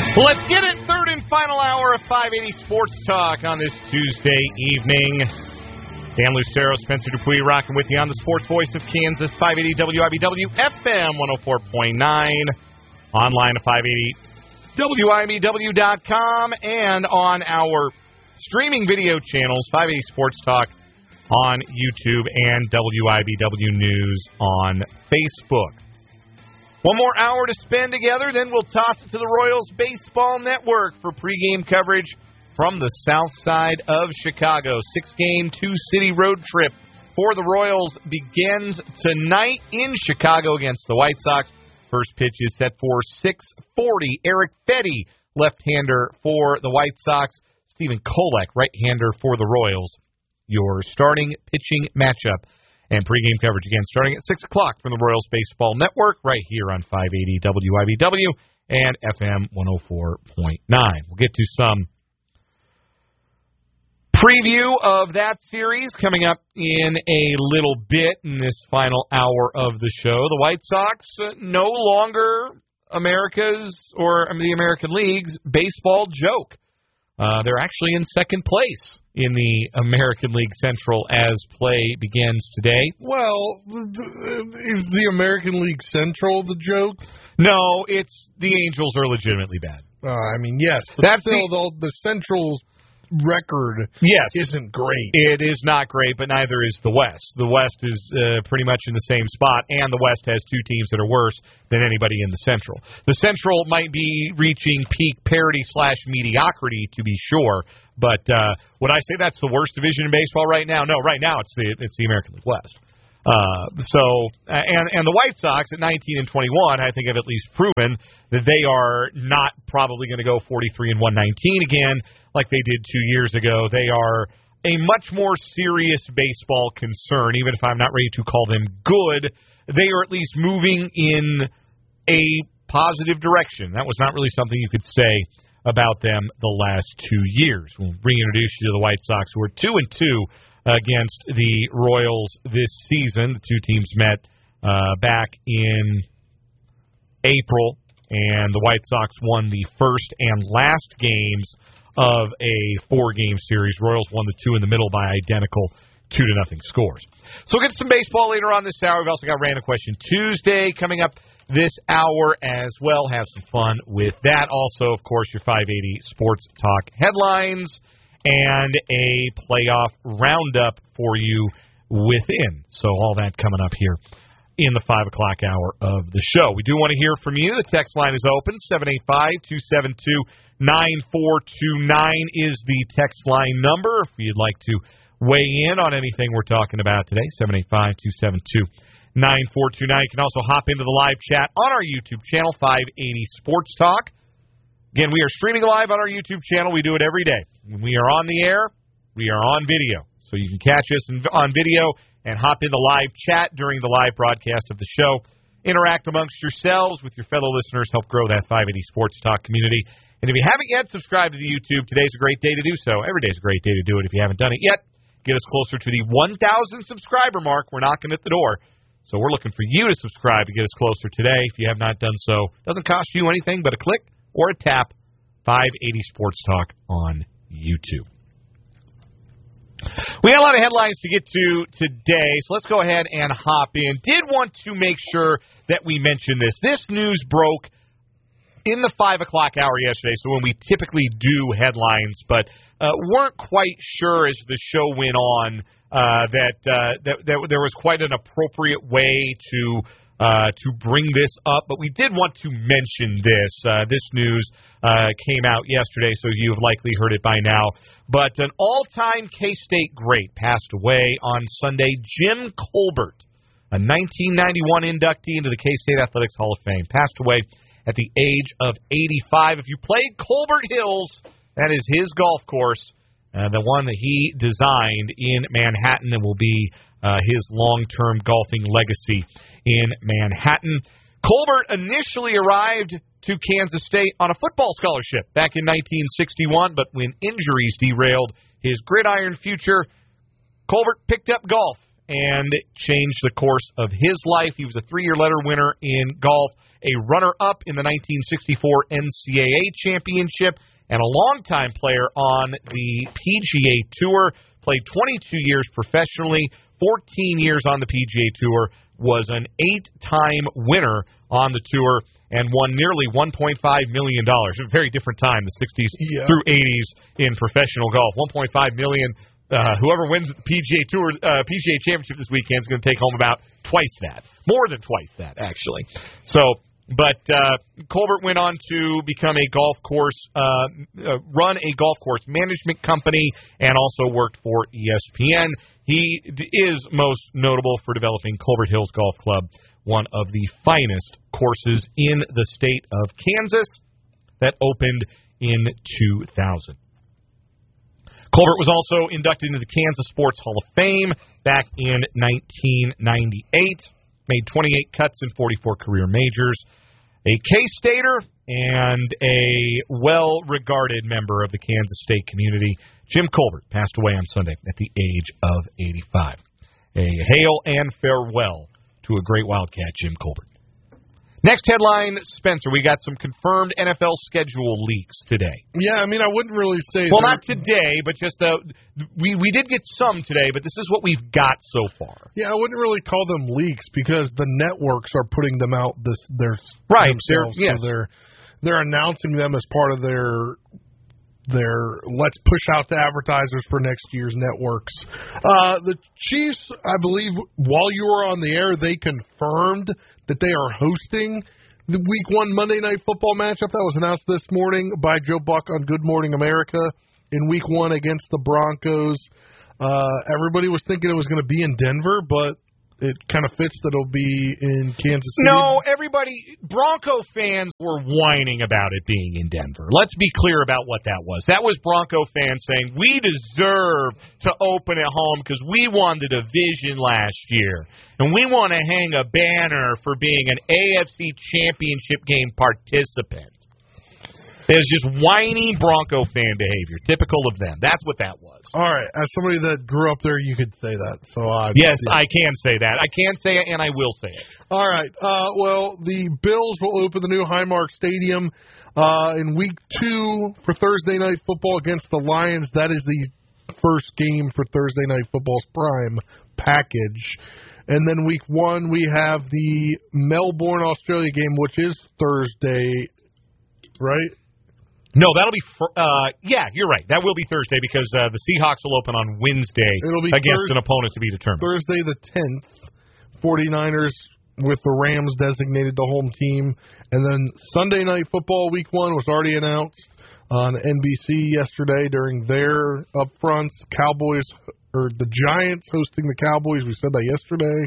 Let's get it. Third and final hour of 580 Sports Talk on this Tuesday evening. Dan Lucero, Spencer Dupuy rocking with you on the Sports Voice of Kansas, 580 WIBW, FM 104.9, online at 580WIBW.com, and on our streaming video channels, 580 Sports Talk on YouTube and WIBW News on Facebook. One more hour to spend together, then we'll toss it to the Royals Baseball Network for pregame coverage from the south side of Chicago. 6-game, 2-city road trip for the Royals begins tonight in Chicago against the White Sox. First pitch is set for 6:40. Eric Fedde, left-hander for the White Sox. Stephen Kolek, right-hander for the Royals. Your starting pitching matchup. And pregame coverage, again, starting at 6 o'clock from the Royals Baseball Network, right here on 580 WIBW and FM 104.9. We'll get to some preview of that series coming up in a little bit in this final hour of the show. The White Sox, no longer America's or the American League's baseball joke. They're actually in second place in the American League Central as play begins today. Well, is the American League Central the joke? No, it's the Angels are legitimately bad. Yes. But that's still, the Central's record isn't great. It is not great, but neither is the West. The West is pretty much in the same spot, and the West has two teams that are worse than anybody in the Central. The Central might be reaching peak parity/mediocrity, to be sure, but would I say that's the worst division in baseball right now? No, right now it's the American League West. And the White Sox at 19-21, I think, have at least proven that they are not probably going to go 43-119 again like they did 2 years ago. They are a much more serious baseball concern, even if I'm not ready to call them good. They are at least moving in a positive direction. That was not really something you could say about them the last 2 years. We'll reintroduce you to the White Sox, who are 2-2 against the Royals this season. The two teams met back in April, and the White Sox won the first and last games of a 4-game series. Royals won the two in the middle by identical 2-0 scores. So we'll get some baseball later on this hour. We've also got Random Question Tuesday coming up this hour as well. Have some fun with that. Also, of course, your 580 Sports Talk headlines and a playoff roundup for you within. So all that coming up here in the 5 o'clock hour of the show. We do want to hear from you. The text line is open. 785-272-9429 is the text line number if you'd like to weigh in on anything we're talking about today. 785-272-9429. You can also hop into the live chat on our YouTube channel, 580 Sports Talk. Again, we are streaming live on our YouTube channel. We do it every day. When we are on the air, we are on video. So you can catch us on video and hop into live chat during the live broadcast of the show. Interact amongst yourselves with your fellow listeners. Help grow that 580 Sports Talk community. And if you haven't yet subscribed to the YouTube, today's a great day to do so. Every day's a great day to do it if you haven't done it yet. Get us closer to the 1,000 subscriber mark. We're knocking at the door. So we're looking for you to subscribe to get us closer today. If you have not done so, it doesn't cost you anything but a click or a tap. 580 Sports Talk on YouTube. We got a lot of headlines to get to today, so let's go ahead and hop in. Did want to make sure that we mention this. This news broke in the 5 o'clock hour yesterday, so when we typically do headlines, but weren't quite sure as the show went on that there was quite an appropriate way to bring this up, but we did want to mention this. This news came out yesterday, so you've likely heard it by now. But an all-time K-State great passed away on Sunday. Jim Colbert, a 1991 inductee into the K-State Athletics Hall of Fame, passed away at the age of 85. If you played Colbert Hills, that is his golf course, the one that he designed in Manhattan, and will be his long-term golfing legacy in Manhattan. Colbert initially arrived to Kansas State on a football scholarship back in 1961, but when injuries derailed his gridiron future, Colbert picked up golf and changed the course of his life. He was a 3-year letter winner in golf, a runner-up in the 1964 NCAA championship, and a longtime player on the PGA Tour. Played 22 years professionally, 14 years on the PGA Tour, was an 8-time winner on the tour, and won nearly $1.5 million. A very different time, the 60s through 80s in professional golf. $1.5 million. Whoever wins the PGA Tour, PGA Championship this weekend is going to take home about twice that. More than twice that, actually. But Colbert went on to become a golf course, run a golf course management company, and also worked for ESPN. He is most notable for developing Colbert Hills Golf Club, one of the finest courses in the state of Kansas, that opened in 2000. Colbert was also inducted into the Kansas Sports Hall of Fame back in 1998. Made 28 cuts in 44 career majors. A K-Stater and a well-regarded member of the Kansas State community, Jim Colbert, passed away on Sunday at the age of 85. A hail and farewell to a great Wildcat, Jim Colbert. Next headline, Spencer. We got some confirmed NFL schedule leaks today. Yeah, I mean, I wouldn't really say... Well, not today, but just... we did get some today, but this is what we've got so far. Yeah, I wouldn't really call them leaks because the networks are putting them out themselves. Yes. So they're announcing them as part of their let's push out the advertisers for next year's networks. The Chiefs, I believe, while you were on the air, they confirmed that they are hosting the Week 1 Monday Night Football matchup. That was announced this morning by Joe Buck on Good Morning America in Week 1 against the Broncos. Everybody was thinking it was going to be in Denver, but it kind of fits that it'll be in Kansas City. No, Bronco fans were whining about it being in Denver. Let's be clear about what that was. That was Bronco fans saying, we deserve to open at home because we won the division last year, and we want to hang a banner for being an AFC Championship game participant. It was just whiny Bronco fan behavior, typical of them. That's what that was. All right. As somebody that grew up there, you could say that. So yes, I can say that. I can say it, and I will say it. All right. Well, the Bills will open the new Highmark Stadium in Week 2 for Thursday Night Football against the Lions. That is the first game for Thursday Night Football's prime package. And then Week 1, we have the Melbourne, Australia game, which is Thursday, right? No, that'll be you're right. That will be Thursday because the Seahawks will open on Wednesday against an opponent to be determined. Thursday the 10th, 49ers with the Rams designated the home team. And then Sunday Night Football Week 1 was already announced on NBC yesterday during their upfronts. The Giants hosting the Cowboys. We said that yesterday.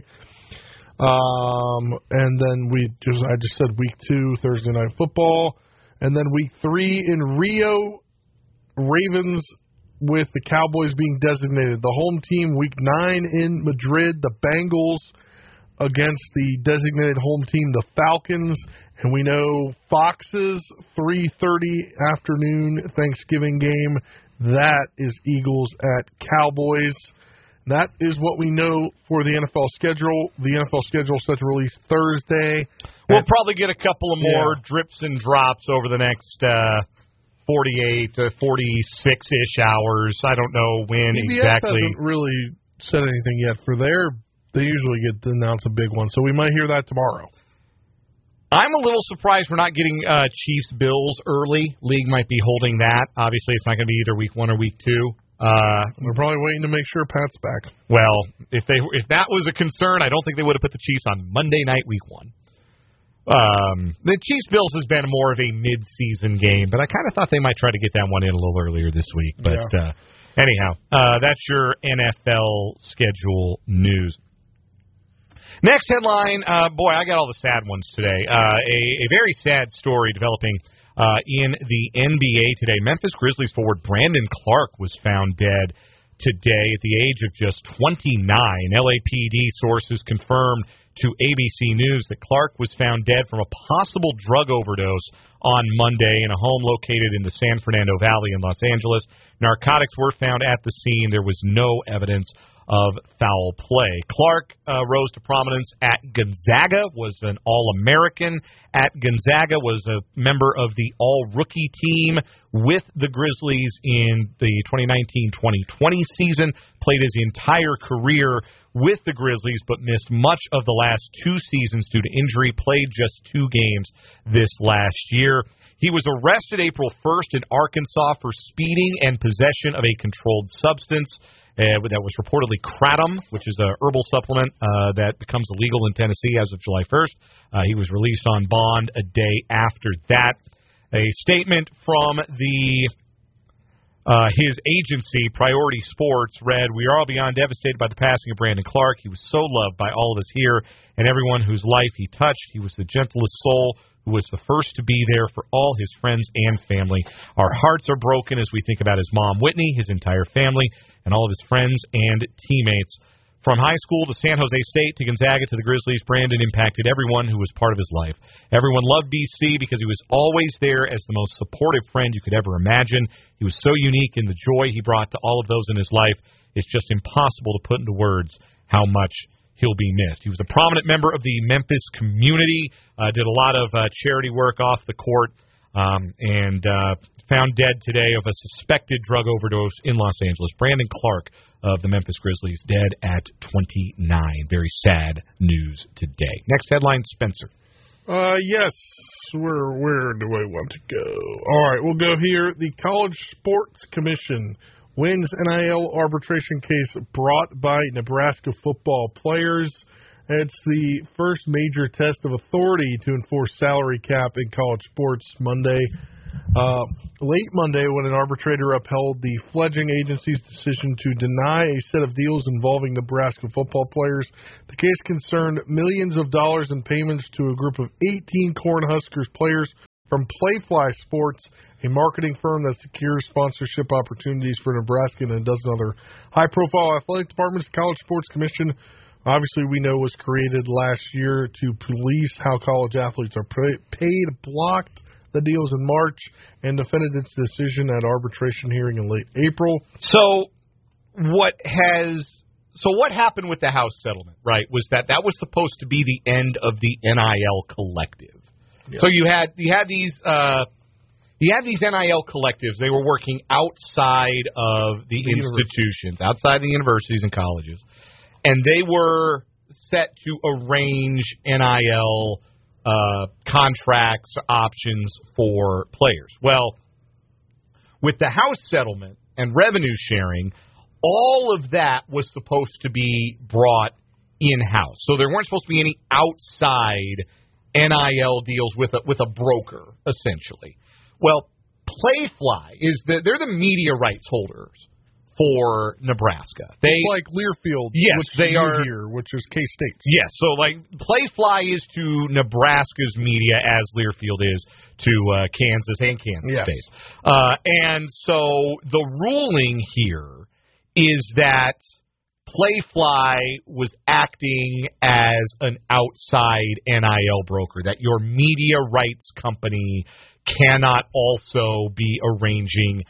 And then I just said Week 2, Thursday Night Football. And then Week 3 in Rio, Ravens with the Cowboys being designated the home team. Week 9 in Madrid, the Bengals against the designated home team, the Falcons. And we know Fox's 3:30 afternoon Thanksgiving game, that is Eagles at Cowboys. That is what we know for the NFL schedule. The NFL schedule is set to release Thursday. We'll probably get a couple of more drips and drops over the next 48 to 46-ish hours. I don't know when CBS exactly. hasn't really said anything yet for they usually get to announce a big one, so we might hear that tomorrow. I'm a little surprised we're not getting Chiefs-Bills early. League might be holding that. Obviously, it's not going to be either Week 1 or Week 2. We're probably waiting to make sure Pat's back. Well, if that was a concern, I don't think they would have put the Chiefs on Monday night, Week 1. The Chiefs-Bills has been more of a mid-season game, but I kind of thought they might try to get that one in a little earlier this week. But anyhow, that's your NFL schedule news. Next headline, I got all the sad ones today. A very sad story developing in the NBA today. Memphis Grizzlies forward Brandon Clark was found dead today at the age of just 29. LAPD sources confirmed to ABC News that Clark was found dead from a possible drug overdose on Monday in a home located in the San Fernando Valley in Los Angeles. Narcotics were found at the scene. There was no evidence of foul play. Clark rose to prominence at Gonzaga, was an All-American at Gonzaga, was a member of the All-Rookie team with the Grizzlies in the 2019-2020 season, played his entire career with the Grizzlies, but missed much of the last 2 seasons due to injury, played just 2 games this last year. He was arrested April 1st in Arkansas for speeding and possession of a controlled substance that was reportedly kratom, which is a herbal supplement that becomes illegal in Tennessee as of July 1st. He was released on bond a day after that. A statement from his agency, Priority Sports, read, "We are all beyond devastated by the passing of Brandon Clark. He was so loved by all of us here and everyone whose life he touched. He was the gentlest soul who was the first to be there for all his friends and family. Our hearts are broken as we think about his mom, Whitney, his entire family, and all of his friends and teammates. From high school to San Jose State to Gonzaga to the Grizzlies, Brandon impacted everyone who was part of his life. Everyone loved BC because he was always there as the most supportive friend you could ever imagine. He was so unique in the joy he brought to all of those in his life. It's just impossible to put into words how much he'll be missed." He was a prominent member of the Memphis community, did a lot of charity work off the court, and found dead today of a suspected drug overdose in Los Angeles. Brandon Clark of the Memphis Grizzlies, dead at 29. Very sad news today. Next headline, Spencer. Yes. Where do I want to go? All right, we'll go here. The College Sports Commission wins NIL arbitration case brought by Nebraska football players. It's the first major test of authority to enforce salary cap in college sports Monday. Late Monday, when an arbitrator upheld the fledgling agency's decision to deny a set of deals involving Nebraska football players, the case concerned millions of dollars in payments to a group of 18 Cornhuskers players from Playfly Sports, a marketing firm that secures sponsorship opportunities for Nebraska and a dozen other high-profile athletic departments. The College Sports Commission, obviously we know, was created last year to police how college athletes are paid, blocked the deals in March, and defended its decision at arbitration hearing in late April. So what happened with the House settlement, right, was that was supposed to be the end of the NIL collective. Yeah. So you had these NIL collectives. They were working outside of the institutions, outside the universities and colleges, and they were set to arrange NIL contracts, options for players. Well, with the House settlement and revenue sharing, all of that was supposed to be brought in-house. So there weren't supposed to be any outside NIL deals with a broker, essentially. Well, Playfly they're the media rights holders for Nebraska. It's like Learfield, yes, they are here, which is K-State's. Yes, so like Playfly is to Nebraska's media as Learfield is to Kansas and Kansas State. And so the ruling here is that Playfly was acting as an outside NIL broker, that your media rights company cannot also be arranging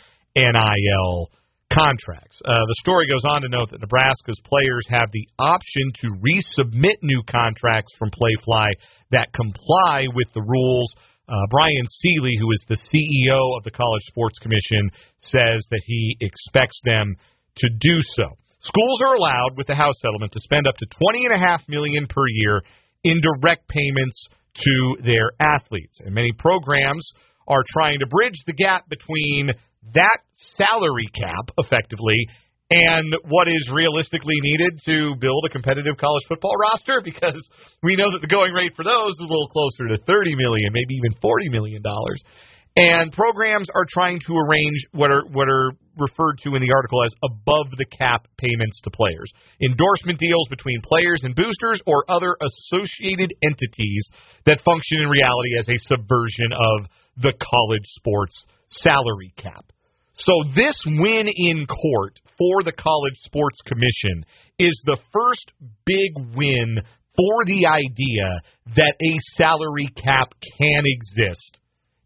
NIL contracts. The story goes on to note that Nebraska's players have the option to resubmit new contracts from Playfly that comply with the rules. Brian Seeley, who is the CEO of the College Sports Commission, says that he expects them to do so. Schools are allowed, with the House settlement, to spend up to $20.5 million per year in direct payments to their athletes. And many programs are trying to bridge the gap between that salary cap, effectively, and what is realistically needed to build a competitive college football roster, because we know that the going rate for those is a little closer to $30 million, maybe even $40 million. And programs are trying to arrange what are referred to in the article as above-the-cap payments to players, endorsement deals between players and boosters or other associated entities that function in reality as a subversion of the college sports salary cap. So this win in court for the College Sports Commission is the first big win for the idea that a salary cap can exist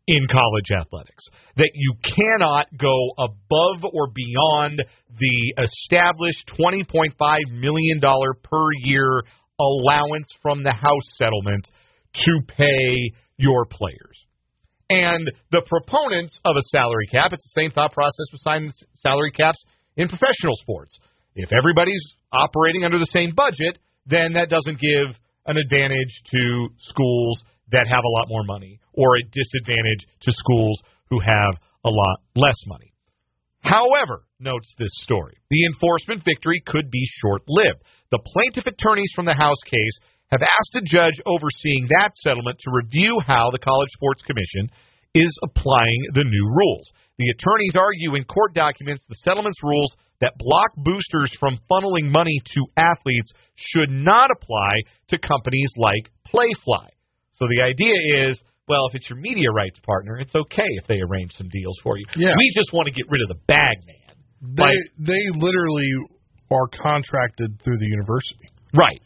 in college athletics, that you cannot go above or beyond the established $20.5 million per year allowance from the House settlement to pay your players. And the proponents of a salary cap, it's the same thought process with signing salary caps in professional sports. If everybody's operating under the same budget, then that doesn't give an advantage to schools that have a lot more money, or a disadvantage to schools who have a lot less money. However, notes this story, the enforcement victory could be short-lived. The plaintiff attorneys from the House case have asked a judge overseeing that settlement to review how the College Sports Commission is applying the new rules. The attorneys argue in court documents the settlement's rules that block boosters from funneling money to athletes should not apply to companies like Playfly. So the idea is, well, if it's your media rights partner, it's okay if they arrange some deals for you. Yeah. We just want to get rid of the bag man. They literally are contracted through the university. Right.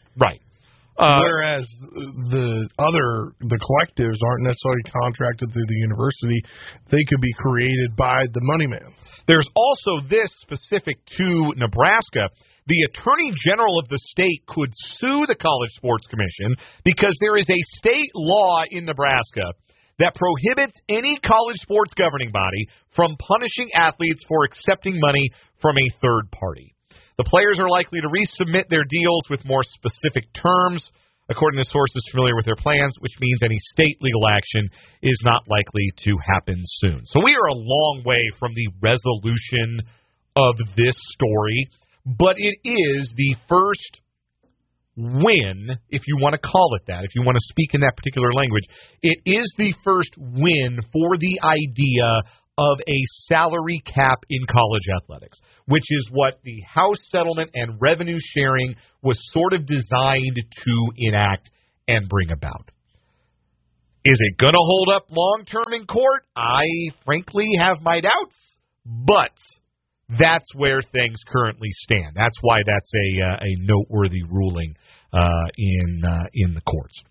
Whereas the collectives aren't necessarily contracted through the university. They could be created by the money man. There's also this specific to Nebraska. The Attorney General of the state could sue the College Sports Commission because there is a state law in Nebraska that prohibits any college sports governing body from punishing athletes for accepting money from a third party. The players are likely to resubmit their deals with more specific terms, according to sources familiar with their plans, which means any state legal action is not likely to happen soon. So we are a long way from the resolution of this story, but it is the first win, if you want to call it that, if you want to speak in that particular language. It is the first win for the idea of a salary cap in college athletics, which is what the House settlement and revenue sharing was sort of designed to enact and bring about. Is it going to hold up long-term in court? I frankly have my doubts, but that's where things currently stand. That's why that's a noteworthy ruling in the courts.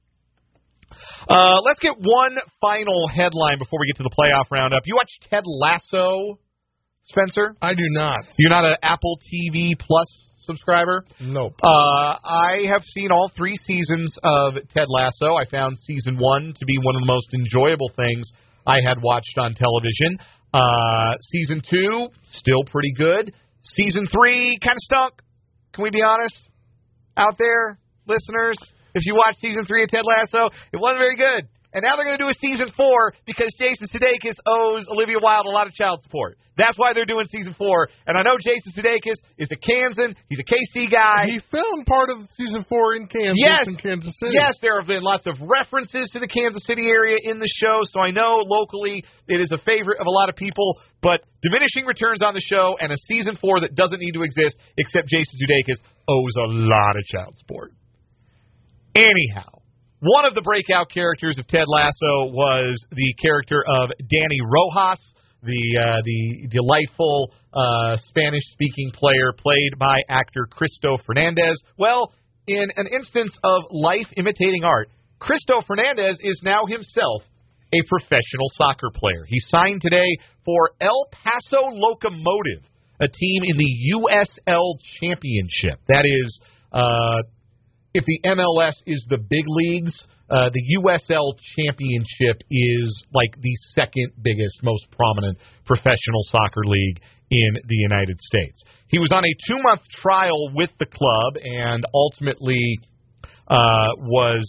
Let's get one final headline before we get to the playoff roundup. You watch Ted Lasso, Spencer? I do not. You're not an Apple TV Plus subscriber? Nope. I have seen all 3 seasons of Ted Lasso. I found season 1 to be one of the most enjoyable things I had watched on television. Season 2, still pretty good. Season 3 kind of stunk. Can we be honest? Out there, listeners, if you watched season 3 of Ted Lasso, it wasn't very good. And now they're going to do a season 4 because Jason Sudeikis owes Olivia Wilde a lot of child support. That's why they're doing season 4. And I know Jason Sudeikis is a Kansan. He's a KC guy. He filmed part of season 4 in Kansas, in Kansas City. Yes, there have been lots of references to the Kansas City area in the show, so I know locally it is a favorite of a lot of people. But diminishing returns on the show and a season 4 that doesn't need to exist except Jason Sudeikis owes a lot of child support. Anyhow, one of the breakout characters of Ted Lasso was the character of Danny Rojas, the delightful Spanish-speaking player played by actor Cristo Fernandez. Well, in an instance of life imitating art, Cristo Fernandez is now himself a professional soccer player. He signed today for El Paso Locomotive, a team in the USL Championship. That is, if the MLS is the big leagues, the USL Championship is like the second biggest, most prominent professional soccer league in the United States. He was on a 2-month trial with the club and ultimately was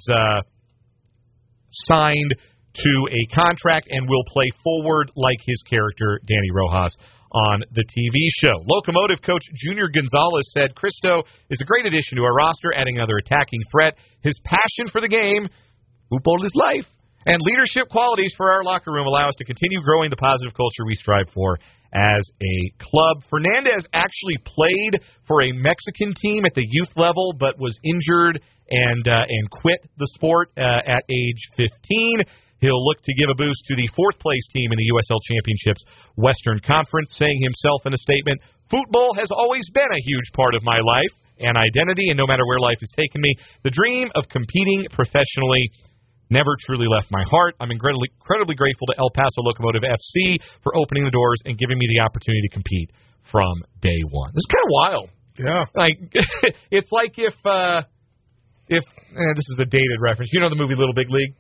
signed to a contract and will play forward like his character, Danny Rojas, on the TV show. Locomotive coach Junior Gonzalez said Cristo is a great addition to our roster, adding another attacking threat. His passion for the game, football is life, and leadership qualities for our locker room allow us to continue growing the positive culture we strive for as a club. Fernandez actually played for a Mexican team at the youth level, but was injured and quit the sport at age 15. He'll look to give a boost to the 4th-place team in the USL Championship's Western Conference, saying himself in a statement, "Football has always been a huge part of my life and identity, and no matter where life has taken me, the dream of competing professionally never truly left my heart. I'm incredibly grateful to El Paso Locomotive FC for opening the doors and giving me the opportunity to compete from day one. This is kind of wild. Yeah. Like, it's like if this is a dated reference. You know the movie Little Big League?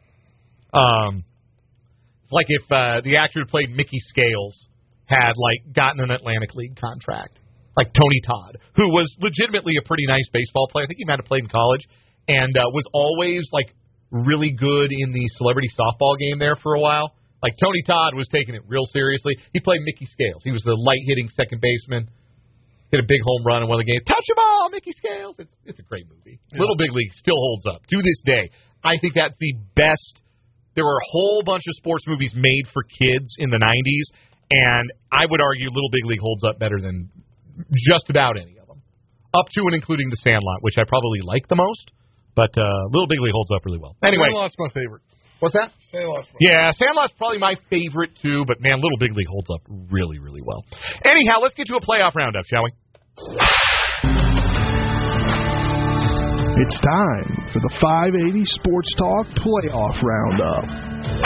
Like if the actor who played Mickey Scales had, like, gotten an Atlantic League contract. Like Tony Todd, who was legitimately a pretty nice baseball player. I think he might have played in college and was always, like, really good in the celebrity softball game there for a while. Like, Tony Todd was taking it real seriously. He played Mickey Scales. He was the light-hitting second baseman. Hit a big home run in one of the games. Touch the ball, Mickey Scales. It's a great movie. Yeah. Little Big League still holds up to this day. I think that's the best. There were a whole bunch of sports movies made for kids in the 90s, and I would argue Little Big League holds up better than just about any of them. Up to and including The Sandlot, which I probably like the most. But Little Big League holds up really well. Anyway. Sandlot's my favorite. What's that? Sandlot's Sandlot's probably my favorite, too. But, man, Little Big League holds up really, really well. Anyhow, let's get to a playoff roundup, shall we? It's time for the 580 Sports Talk Playoff Roundup.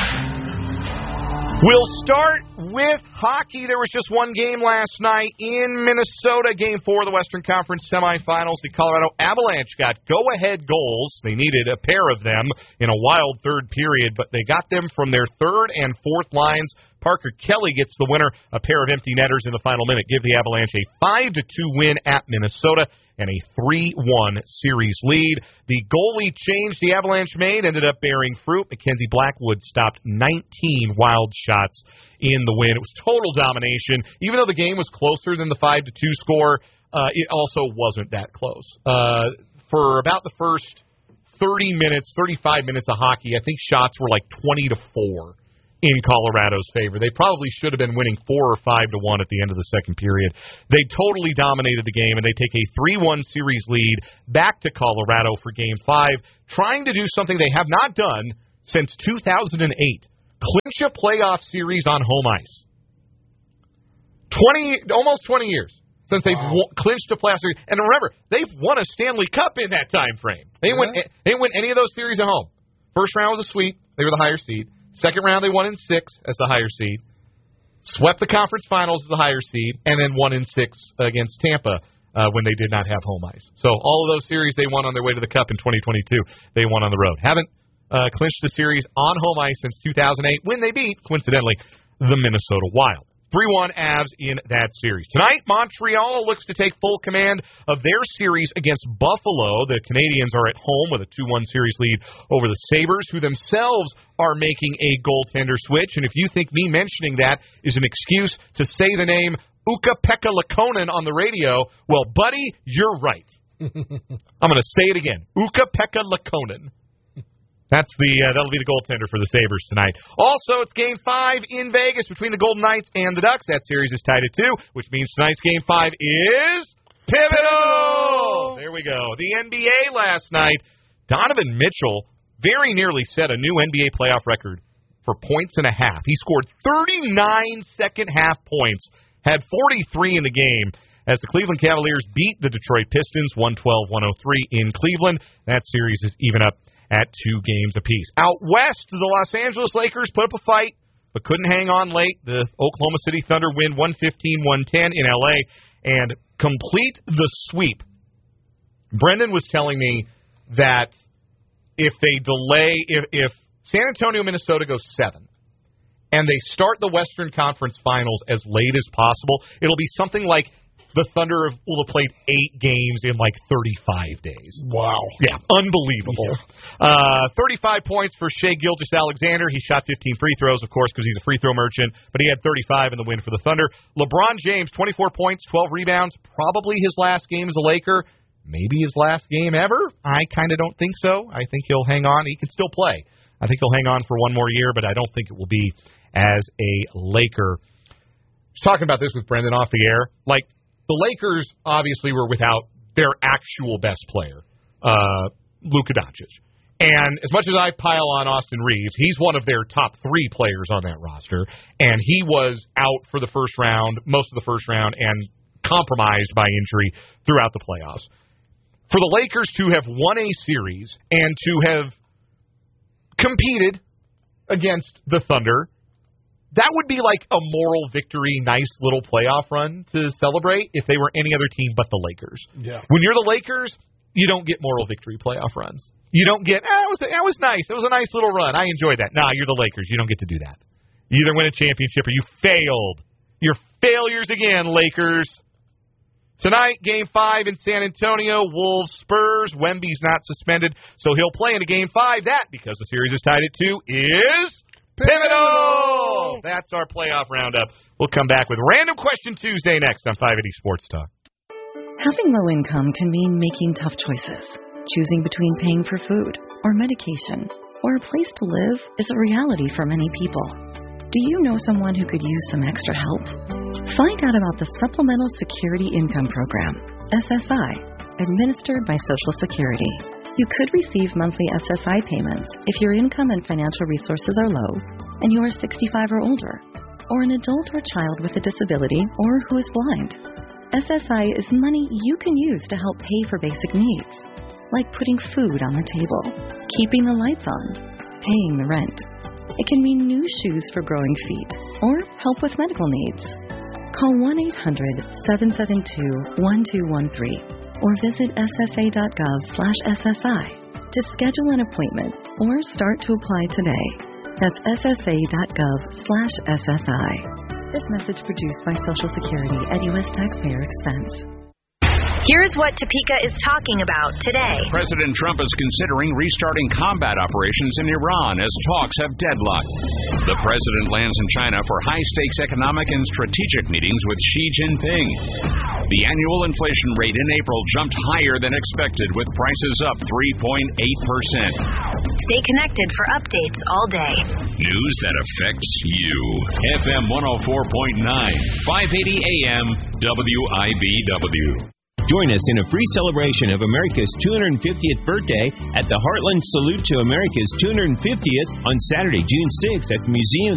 We'll start with hockey. There was just one game last night in Minnesota, Game 4 of the Western Conference semifinals. The Colorado Avalanche got go-ahead goals. They needed a pair of them in a wild third period, but they got them from their third and fourth lines. Parker Kelly gets the winner, a pair of empty netters in the final minute. Give the Avalanche a 5-2 win at Minnesota and a 3-1 series lead. The goalie change the Avalanche made ended up bearing fruit. Mackenzie Blackwood stopped 19 wild shots in the win. It was total domination. Even though the game was closer than the 5-2 score, it also wasn't that close. For about the first 35 minutes of hockey, I think shots were like 20-4. In Colorado's favor. They probably should have been winning 4 or 5-1 at the end of the second period. They totally dominated the game, and they take a 3-1 series lead back to Colorado for Game 5, trying to do something they have not done since 2008. Clinch a playoff series on home ice. Almost 20 years since they've clinched a playoff series. And remember, they've won a Stanley Cup in that time frame. They didn't win any of those series at home. First round was a sweep. They were the higher seed. Second round, they won in 6 as the higher seed. Swept the conference finals as the higher seed, and then won in 6 against Tampa when they did not have home ice. So all of those series they won on their way to the Cup in 2022, they won on the road. Haven't clinched a series on home ice since 2008 when they beat, coincidentally, the Minnesota Wild. 3-1 Avs in that series. Tonight, Montreal looks to take full command of their series against Buffalo. The Canadians are at home with a 2-1 series lead over the Sabres, who themselves are making a goaltender switch. And if you think me mentioning that is an excuse to say the name Ukko-Pekka Lakonen on the radio, well, buddy, you're right. I'm going to say it again. Ukko-Pekka Lakonen. That'll be the goaltender for the Sabres tonight. Also, it's Game 5 in Vegas between the Golden Knights and the Ducks. That series is tied at 2, which means tonight's Game 5 is pivotal. There we go. The NBA last night, Donovan Mitchell very nearly set a new NBA playoff record for points and a half. He scored 39 second-half points, had 43 in the game, as the Cleveland Cavaliers beat the Detroit Pistons 112-103 in Cleveland. That series is even up at 2 games apiece. Out west, the Los Angeles Lakers put up a fight, but couldn't hang on late. The Oklahoma City Thunder win 115-110 in L.A. and complete the sweep. Brendan was telling me that if San Antonio, Minnesota goes 7, and they start the Western Conference Finals as late as possible, it'll be something like the Thunder will have played 8 games in like 35 days. Wow. Yeah, unbelievable. Yeah. 35 points for Shai Gilgeous-Alexander. He shot 15 free throws, of course, because he's a free throw merchant, but he had 35 in the win for the Thunder. LeBron James, 24 points, 12 rebounds, probably his last game as a Laker. Maybe his last game ever. I kind of don't think so. I think he'll hang on. He can still play. I think he'll hang on for one more year, but I don't think it will be as a Laker. I was talking about this with Brendan off the air. Like, the Lakers obviously were without their actual best player, Luka Doncic. And as much as I pile on Austin Reeves, he's one of their top 3 players on that roster, and he was out for the first round, most of the first round, and compromised by injury throughout the playoffs. For the Lakers to have won a series and to have competed against the Thunder, that would be like a moral victory, nice little playoff run to celebrate if they were any other team but the Lakers. Yeah. When you're the Lakers, you don't get moral victory playoff runs. You don't get, that was nice. It was a nice little run. I enjoyed that. Nah, you're the Lakers. You don't get to do that. You either win a championship or you failed. You're failures again, Lakers. Tonight, Game 5 in San Antonio, Wolves-Spurs. Wemby's not suspended, so he'll play in a Game 5. That, because the series is tied at 2, is pivotal! That's our playoff roundup. We'll come back with Random Question Tuesday next on 580 Sports Talk. Having low income can mean making tough choices. Choosing between paying for food or medication or a place to live is a reality for many people. Do you know someone who could use some extra help? Find out about the Supplemental Security Income Program, SSI, administered by Social Security. You could receive monthly SSI payments if your income and financial resources are low and you are 65 or older, or an adult or child with a disability or who is blind. SSI is money you can use to help pay for basic needs, like putting food on the table, keeping the lights on, paying the rent. It can mean new shoes for growing feet or help with medical needs. Call 1-800-772-1213 or visit ssa.gov/SSI to schedule an appointment or start to apply today. That's ssa.gov/SSI. This message produced by Social Security at U.S. taxpayer expense. Here's what Topeka is talking about today. President Trump is considering restarting combat operations in Iran as talks have deadlocked. The president lands in China for high-stakes economic and strategic meetings with Xi Jinping. The annual inflation rate in April jumped higher than expected, with prices up 3.8%. Stay connected for updates all day. News that affects you. FM 104.9, 580 AM, WIBW. Join us in a free celebration of America's 250th birthday at the Heartland Salute to America's 250th on Saturday, June 6th at the Museum